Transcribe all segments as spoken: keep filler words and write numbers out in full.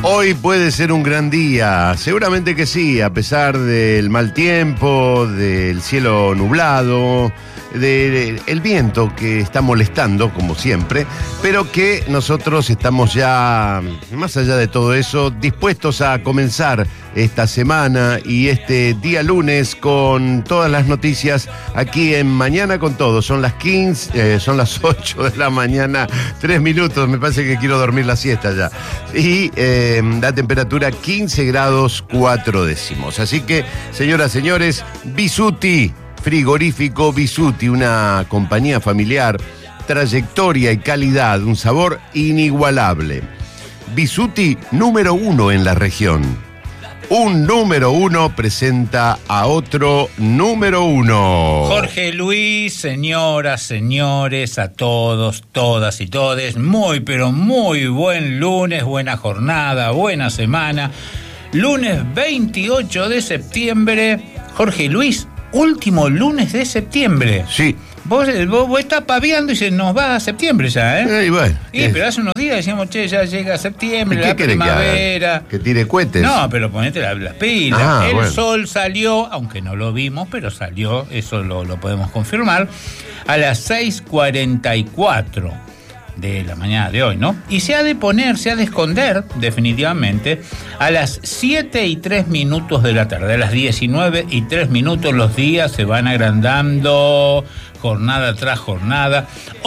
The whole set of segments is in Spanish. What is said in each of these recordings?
Hoy puede ser un gran día, seguramente que sí, a pesar del mal tiempo, del cielo nublado, del de, viento que está molestando, como siempre, pero que nosotros estamos ya, más allá de todo eso, dispuestos a comenzar esta semana y este día lunes con todas las noticias aquí en Mañana con Todo. Son las quince, eh, son las ocho de la mañana, tres minutos, me parece que quiero dormir la siesta ya. Y eh, la temperatura quince grados cuatro décimos. Así que, señoras, señores, Bisuti, Frigorífico Bisuti, una compañía familiar, trayectoria y calidad, un sabor inigualable. Bisuti, número uno en la región. Un número uno presenta a otro número uno. Jorge Luis, señoras, señores, a todos, todas y todes, muy pero muy buen lunes, buena jornada, buena semana. Lunes veintiocho de septiembre. Jorge Luis, último lunes de septiembre. Sí. Vos, vos, vos estás paviando y se nos va a septiembre ya, ¿eh? Y bueno. Y, pero hace unos días decíamos, che, ya llega septiembre, ¿Qué la quiere primavera. Que, que tire cohetes? No, pero ponete las la pilas. Ah, El bueno. sol salió, aunque no lo vimos, pero salió, eso lo, lo podemos confirmar, a las seis cuarenta y cuatro de la mañana de hoy, ¿no? Y se ha de poner, se ha de esconder, definitivamente, a las siete y tres minutos de la tarde. A las diecinueve y tres minutos los días se van agrandando, jornada tras jornada.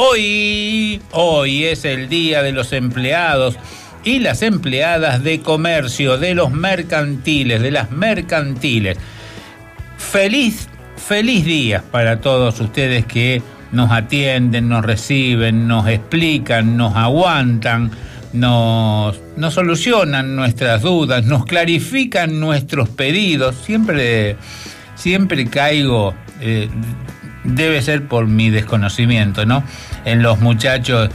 Hoy, hoy es el día de los empleados y las empleadas de comercio, de los mercantiles, de las mercantiles. Feliz, feliz día para todos ustedes que nos atienden, nos reciben, nos explican, nos aguantan, nos, nos solucionan nuestras dudas, nos clarifican nuestros pedidos. Siempre, siempre caigo, eh, debe ser por mi desconocimiento, ¿no? En los muchachos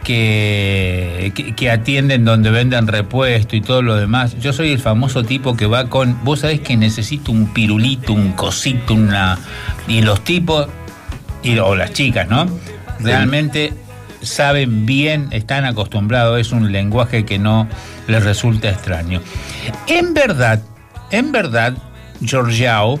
que, que, que atienden donde venden repuesto y todo lo demás. Yo soy el famoso tipo que va con, vos sabés que necesito un pirulito, un cosito, una... Y los tipos... Y, o las chicas, ¿no? Realmente saben bien, están acostumbrados, es un lenguaje que no les resulta extraño. En verdad, en verdad, Georgiao,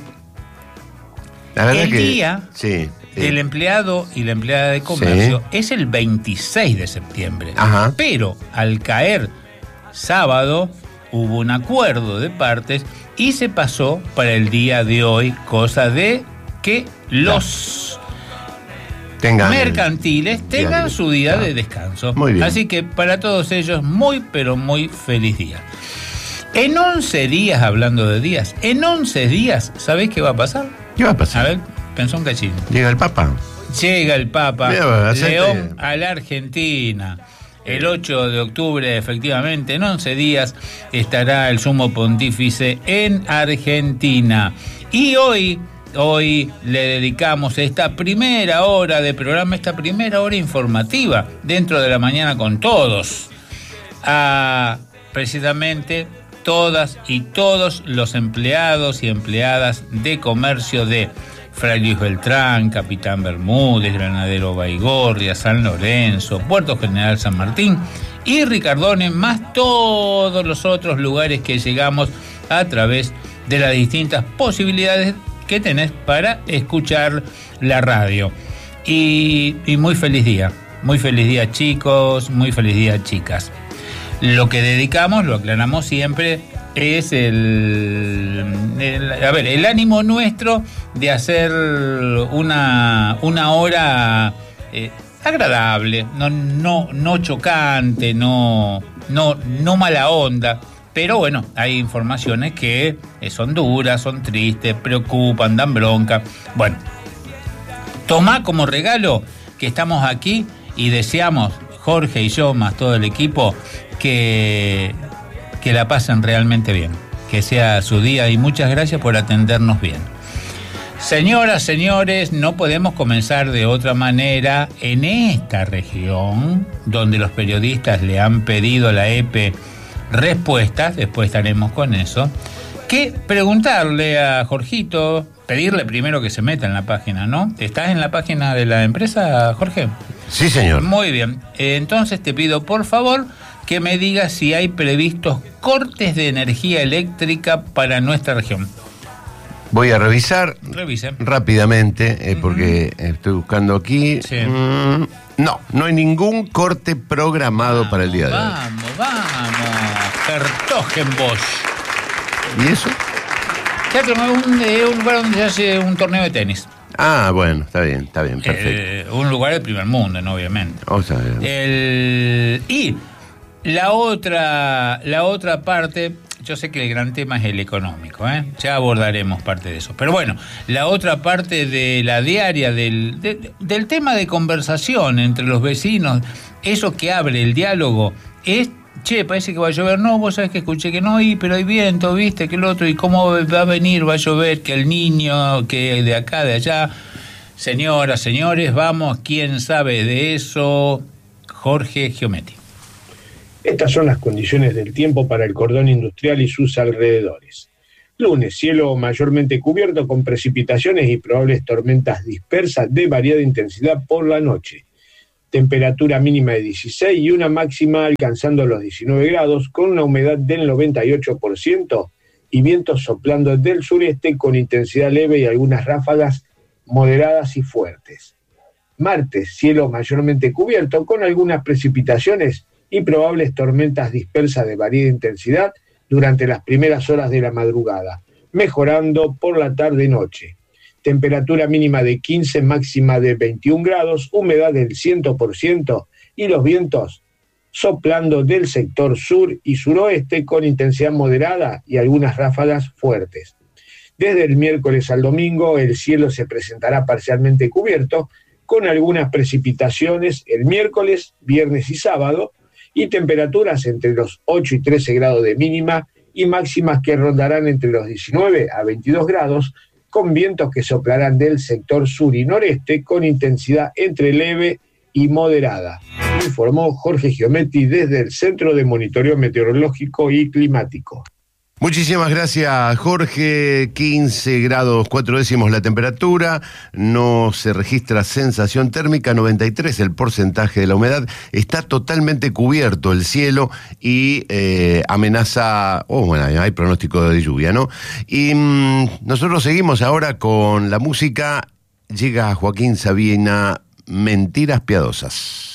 el que, día sí, sí. del empleado y la empleada de comercio sí. es el veintiséis de septiembre. Ajá. Pero al caer sábado hubo un acuerdo de partes y se pasó para el día de hoy, cosa de que los... Tengan mercantiles el, tengan su día claro. de descanso. Muy bien. Así que para todos ellos, muy pero muy feliz día. En once días, hablando de días, en once días, ¿sabés qué va a pasar? ¿Qué va a pasar? A ver, pensó un cachín. Llega el Papa. Llega el Papa. Mira, León a la Argentina. El ocho de octubre, efectivamente, en once días, estará el Sumo Pontífice en Argentina. Y hoy... Hoy le dedicamos esta primera hora de programa, esta primera hora informativa dentro de la Mañana con Todos, a precisamente todas y todos los empleados y empleadas de comercio de Fray Luis Beltrán, Capitán Bermúdez, Granadero Baigorria, San Lorenzo, Puerto General San Martín y Ricardones, más todos los otros lugares que llegamos a través de las distintas posibilidades que tenés para escuchar la radio. Y, y muy feliz día, muy feliz día chicos, muy feliz día chicas. Lo que dedicamos, lo aclaramos siempre, es el, el a ver, el ánimo nuestro de hacer una, una hora eh, agradable, no, no, no chocante, no, no, no mala onda. Pero bueno, hay informaciones que son duras, son tristes, preocupan, dan bronca. Bueno, tomá como regalo que estamos aquí y deseamos, Jorge y yo, más todo el equipo, que, que la pasen realmente bien. Que sea su día y muchas gracias por atendernos bien. Señoras, señores, no podemos comenzar de otra manera en esta región donde los periodistas le han pedido a la E P E respuestas, después estaremos con eso, que preguntarle a Jorgito, pedirle primero que se meta en la página, ¿no? ¿Estás en la página de la empresa, Jorge? Sí, señor. Muy bien. Entonces te pido, por favor, que me diga si hay previstos cortes de energía eléctrica para nuestra región. Voy a revisar Revise. rápidamente, eh, porque uh-huh. estoy buscando aquí. Sí. Mm, no, no hay ningún corte programado vamos, para el día de hoy. Vamos, vamos. Hertogenbosch. ¿Y eso? Teatro es un, eh, un lugar donde se hace un torneo de tenis. Ah, bueno, está bien, está bien, perfecto. Eh, un lugar del primer mundo, ¿no? Obviamente. O sea, el, y la otra, la otra parte... Yo sé que el gran tema es el económico, ¿eh? Ya abordaremos parte de eso. Pero bueno, la otra parte de la diaria, del, de, del tema de conversación entre los vecinos, eso que abre el diálogo, es, che, parece que va a llover. No, vos sabés que escuché que no, y, pero hay viento, viste, que el otro, y cómo va a venir, va a llover, que el niño, que de acá, de allá. Señoras, señores, vamos, ¿quién sabe de eso? Jorge Giometti. Estas son las condiciones del tiempo para el cordón industrial y sus alrededores. Lunes, cielo mayormente cubierto con precipitaciones y probables tormentas dispersas de variada intensidad por la noche. Temperatura mínima de dieciséis y una máxima alcanzando los diecinueve grados con una humedad del noventa y ocho por ciento y vientos soplando del sureste con intensidad leve y algunas ráfagas moderadas y fuertes. Martes, cielo mayormente cubierto con algunas precipitaciones y probables tormentas dispersas de variada intensidad durante las primeras horas de la madrugada, mejorando por la tarde-noche. Temperatura mínima de quince, máxima de veintiún grados, humedad del cien por ciento y los vientos soplando del sector sur y suroeste con intensidad moderada y algunas ráfagas fuertes. Desde el miércoles al domingo el cielo se presentará parcialmente cubierto con algunas precipitaciones el miércoles, viernes y sábado, y temperaturas entre los ocho y trece grados de mínima y máximas que rondarán entre los diecinueve a veintidós grados, con vientos que soplarán del sector sur y noreste con intensidad entre leve y moderada. Informó Jorge Giometti desde el Centro de Monitoreo Meteorológico y Climático. Muchísimas gracias, Jorge. quince grados cuatro décimos la temperatura, no se registra sensación térmica, noventa y tres el porcentaje de la humedad, está totalmente cubierto el cielo y eh, amenaza, oh, bueno, hay pronóstico de lluvia, ¿no? Y mmm, nosotros seguimos ahora con la música, llega Joaquín Sabina, Mentiras Piadosas.